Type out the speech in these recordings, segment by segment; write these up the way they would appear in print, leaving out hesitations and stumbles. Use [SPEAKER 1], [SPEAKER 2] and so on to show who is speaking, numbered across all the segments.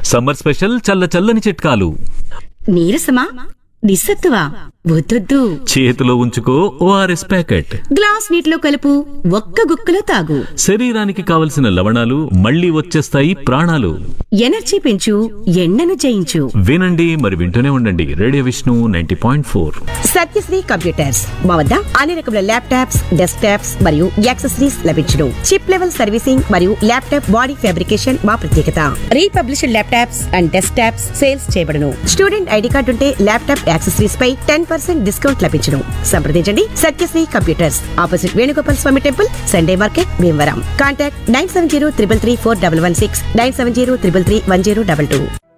[SPEAKER 1] Summer special చల్ల చల్లని చిట్కాలు.
[SPEAKER 2] నీరసమా, నిస్సత్తువా, వద్దొద్దు.
[SPEAKER 1] చేతిలో ఉంచుకో ఓఆర్ఎస్ ప్యాకెట్.
[SPEAKER 2] గ్లాస్ నీటిలో కలుపు, ఒక్క గుక్కలో తాగు.
[SPEAKER 1] శరీరానికి కావలసిన లవణాలు, మళ్లీ వచ్చేస్తాయి ప్రాణాలు.
[SPEAKER 2] ఎనర్జీ పెంచు, ఎండను జయించు.
[SPEAKER 1] వినండి, మరి వింటూనే ఉండండి. రేడియో విష్ణు 90.4.
[SPEAKER 2] సత్యశ్రీ కంప్యూటర్స్ మా వద్ద అన్ని రకముల ల్యాప్టాప్స్, డెస్క్టాప్స్ మరియు యాక్సెసరీస్ లభించును. చిప్ లెవెల్ సర్వీసింగ్ మరియు ల్యాప్టాప్ బాడీ ఫ్యాబ్రికేషన్ మా ప్రత్యేకత. Republished laptops and desktops sales చేయబడును. స్టూడెంట్ ఐడి కార్డు ఉంటే ల్యాప్టాప్ యాక్సెసరీస్ పై 10% డిస్కౌంట్ లభించును. సంప్రదించండి Satyasri computers, opposite Venugopal Swamy temple, Sunday market, Bhimavaram. Contact 9703334116, 9703331022.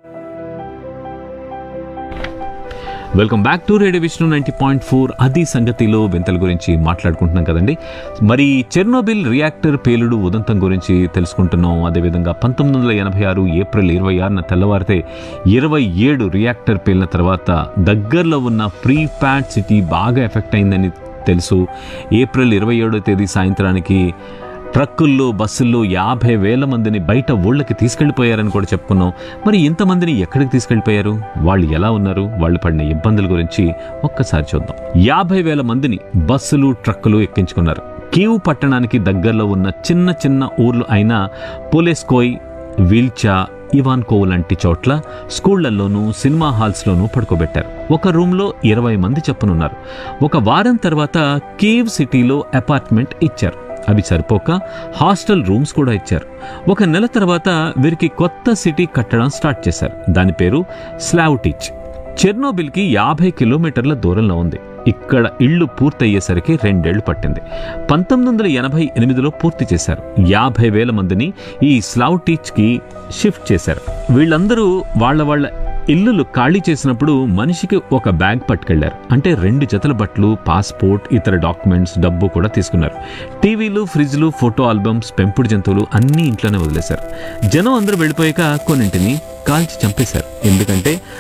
[SPEAKER 1] Welcome back to radio Vishnu 90.4. అది సంగతిలో వింతల గురించి మాట్లాడుకుంటున్నాం కదండి. మరి చెర్నోబిల్ రియాక్టర్ పేలుడు ఉదంతం గురించి తెలుసుకుంటున్నాం. అదేవిధంగా 1986 ఏప్రిల్ 26న తెల్లవారితే 27 రియాక్టర్ పేలిన తర్వాత దగ్గరలో ఉన్న ప్రీ ప్యాడ్ సిటీ బాగా ఎఫెక్ట్ అయిందని తెలుసు. ఏప్రిల్ 27వ తేదీ సాయంత్రానికి ట్రక్కుల్లో, బస్సుల్లో 50,000 మందిని బయట ఊళ్ళకి తీసుకెళ్లిపోయారని కూడా చెప్పుకున్నాం. మరి ఇంతమందిని ఎక్కడికి తీసుకెళ్లిపోయారు, వాళ్ళు ఎలా ఉన్నారు, వాళ్ళు పడిన ఇబ్బందుల గురించి ఒక్కసారి చూద్దాం. 50,000 మందిని బస్సులు, ట్రక్కులు ఎక్కించుకున్నారు. కీవ్ పట్టణానికి దగ్గరలో ఉన్న చిన్న చిన్న ఊర్లు అయిన పోలెస్కోయ్, విల్చా, ఇవాన్కోవ్ లాంటి చోట్ల స్కూళ్లలోనూ, సినిమా హాల్స్లోనూ పడుకోబెట్టారు. ఒక రూమ్లో 20 మంది చొప్పునున్నారు. ఒక వారం తర్వాత కీవ్ సిటీలో అపార్ట్మెంట్ ఇచ్చారు. అవి సరిపోక హాస్టల్ రూమ్స్ కూడా ఇచ్చారు. ఒక నెల తర్వాత వీరికి కొత్త సిటీ కట్టడం స్టార్ట్ చేశారు. దాని పేరు స్లావ్టిచ్. చెర్నోబిల్కి 50 కిలోమీటర్ల దూరంలో ఉంది. ఇక్కడ ఇళ్లు పూర్తయ్యేసరికి 2 ఏళ్లు పట్టింది. 1988లో పూర్తి చేశారు. 50,000 మందిని ఈ స్లావ్టిచ్కి షిఫ్ట్ చేశారు. వీళ్ళందరూ వాళ్ళ ఇల్లులు ఖాళీ చేసినప్పుడు మనిషికి ఒక బ్యాగ్ పట్టుకెళ్లారు. అంటే 2 జతల బట్టలు, పాస్పోర్ట్, ఇతర డాక్యుమెంట్స్, డబ్బు కూడా తీసుకున్నారు. టీవీలు, ఫ్రిడ్జ్లు, ఫోటో ఆల్బమ్స్, పెంపుడు జంతువులు అన్నీ ఇంట్లోనే వదిలేశారు. జనం అందరూ వెళ్ళిపోయాక కొన్నింటిని కాల్చి చంపేశారు. ఎందుకంటే